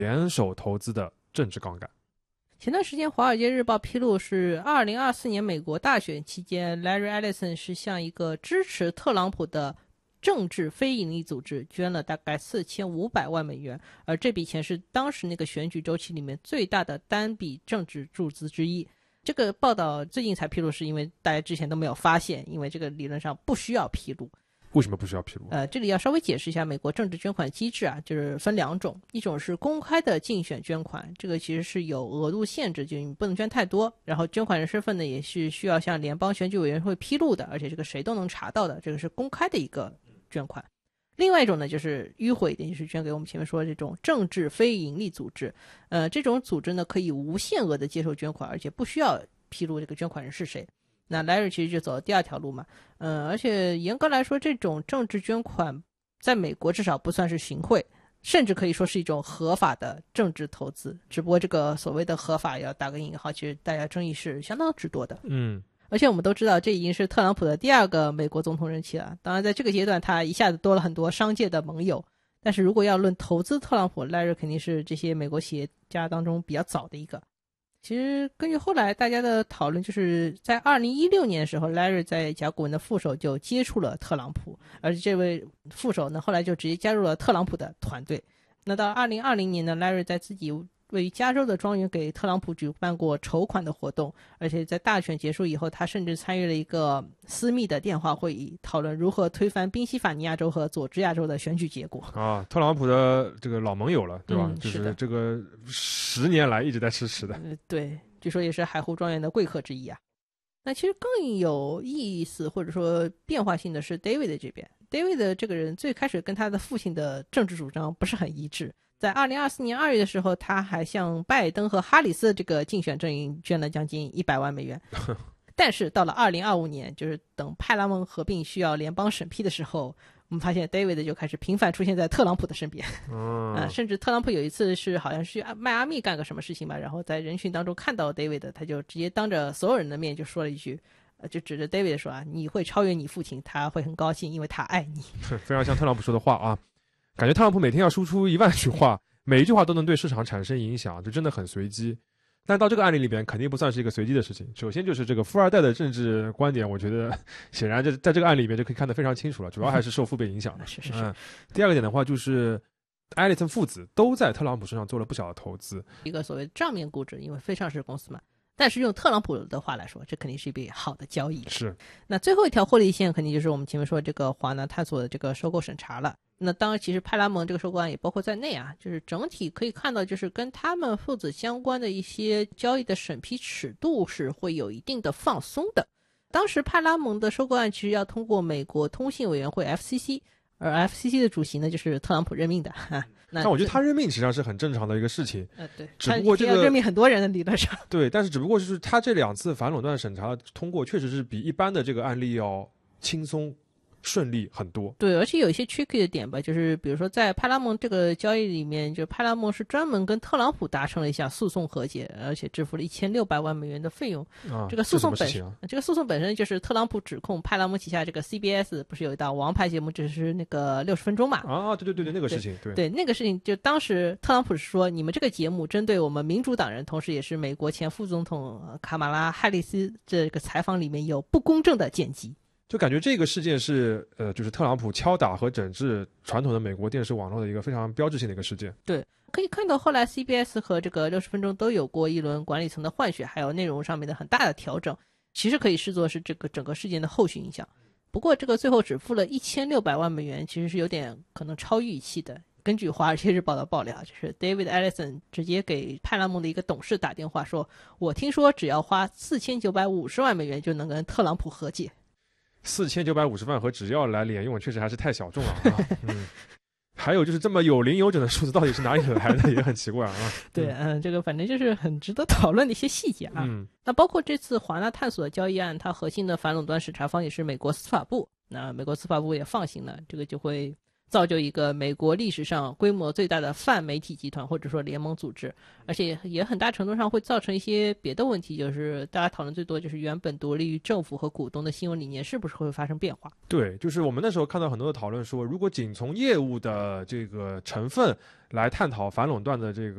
联手投资的政治杠杆。 前段时间《华尔街日报》披露，是2024年美国大选期间 Larry Ellison 是向一个支持特朗普的政治非营利组织捐了大概4500万美元，而这笔钱是当时那个选举周期里面最大的单笔政治注资之一。这个报道最近才披露，是因为大家之前都没有发现，因为这个理论上不需要披露。 为什么不需要披露？ 这里要稍微解释一下美国政治捐款机制啊，就是分两种，一种是公开的竞选捐款，这个其实是有额度限制，就你不能捐太多，然后捐款人身份呢也是需要向联邦选举委员会披露的，而且这个谁都能查到的，这个是公开的一个捐款。另外一种呢就是迂回一点，就是捐给我们前面说的这种政治非营利组织，这种组织呢可以无限额的接受捐款，而且不需要披露这个捐款人是谁。那 Larry 其实就走了第二条路嘛，而且严格来说，这种政治捐款在美国至少不算是行贿，甚至可以说是一种合法的政治投资。只不过这个所谓的合法要打个引号，其实大家争议是相当之多的。而且我们都知道，这已经是特朗普的第二个美国总统任期了。当然，在这个阶段，他一下子多了很多商界的盟友。但是如果要论投资特朗普 ，Larry 肯定是这些美国企业家当中比较早的一个。其实根据后来大家的讨论，就是在2016年的时候 Larry 在甲骨文的副手就接触了特朗普，而且这位副手呢后来就直接加入了特朗普的团队。那到2020年呢 Larry 在自己位于加州的庄园给特朗普举办过筹款的活动，而且在大选结束以后，他甚至参与了一个私密的电话会议，讨论如何推翻宾夕法尼亚州和佐治亚州的选举结果。 特朗普的这个老盟友了，对吧？就是这个10年来一直在支持的。 对，据说也是海湖庄园的贵客之一啊。那其实更有意思或者说变化性的是 David 这边。David 这个人最开始跟他的父亲的政治主张不是很一致，在2024年2月的时候，他还向拜登和哈里斯这个竞选阵营捐了将近100万美元。但是到了2025年，就是等派拉蒙合并需要联邦审批的时候，我们发现 David 就开始频繁出现在特朗普的身边。甚至特朗普有一次是好像去迈阿密干个什么事情吧，然后在人群当中看到 David， 他就直接当着所有人的面就说了一句，就指着 David 说啊，你会超越你父亲，他会很高兴，因为他爱你。 非常像特朗普说的话啊。感觉特朗普每天要输出1万句话，每一句话都能对市场产生影响，就真的很随机。但到这个案例里边肯定不算是一个随机的事情。首先就是这个富二代的政治观点，我觉得显然在这个案例里面就可以看得非常清楚了，主要还是受父辈影响的。 是。 第二个点的话就是艾利森父子都在特朗普身上做了不小的投资， 一个所谓账面估值，因为非上市公司嘛。但是用特朗普的话来说，这肯定是一笔好的交易。 是。 那最后一条获利线肯定就是我们前面说这个华纳探索的这个收购审查了。那当然其实派拉蒙这个收购案也包括在内啊，就是整体可以看到，就是跟他们父子相关的一些交易的审批尺度是会有一定的放松的。当时派拉蒙的收购案其实要通过美国通信委员会 FCC， 而 FCC 的主席呢就是特朗普任命的。 但我觉得他任命实际上是很正常的一个事情。 对， 只不过这个任命很多人的理论上。 对，但是只不过就是他这2次反垄断审查通过确实是比一般的这个案例要轻松顺利很多。 对，而且有一些 tricky 的点吧，就是比如说在派拉蒙这个交易里面，就派拉蒙是专门跟特朗普达成了一项诉讼和解，而且支付了1600万美元的费用。这个诉讼本身就是特朗普指控派拉蒙旗下这个 CBS 不是有一档王牌节目，就是那个60分钟嘛？ 对，那个事情， 对那个事情，就当时特朗普是说，你们这个节目针对我们民主党人，同时也是美国前副总统卡马拉·哈里斯这个采访里面有不公正的剪辑。 就感觉这个事件是就是特朗普敲打和整治传统的美国电视网络的一个非常标志性的一个事件。 对，可以看到后来 CBS 和这个60分钟都有过一轮管理层的换血，还有内容上面的很大的调整，其实可以视作是这个整个事件的后续影响。不过这个最后只付了1600万美元，其实是有点可能超预期的。根据《华尔街日报》的爆料，就是 David Ellison 直接给派拉蒙的一个董事打电话说，我听说只要花4950万美元就能跟特朗普和解。 4950万和只要来连用确实还是太小众了还有就是这么有零有整的数字到底是哪里来的也很奇怪啊。 对，这个反正就是很值得讨论的一些细节啊。那包括这次华纳探索的交易案，它核心的反垄断审查方也是美国司法部。那美国司法部也放行了，这个就会造就一个美国历史上规模最大的泛媒体集团或者说联盟组织，而且也很大程度上会造成一些别的问题，就是大家讨论最多就是原本独立于政府和股东的新闻理念是不是会发生变化。 对，就是我们那时候看到很多的讨论说，如果仅从业务的这个成分来探讨反垄断的这个